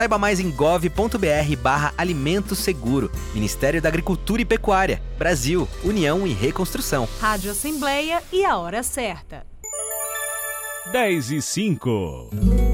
Saiba mais em gov.br/alimento seguro. Ministério da Agricultura e Pecuária. Brasil, União e Reconstrução. Rádio Assembleia e a hora certa. 10:05.